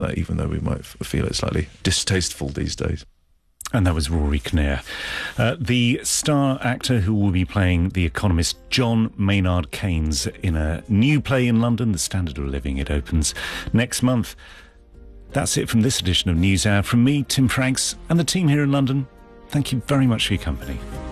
even though we might feel it slightly distasteful these days. And that was Rory Kinnear. The star actor who will be playing the economist John Maynard Keynes in a new play in London, The Standard of Living. It opens next month. That's it from this edition of NewsHour. From me, Tim Franks, and the team here in London, thank you very much for your company.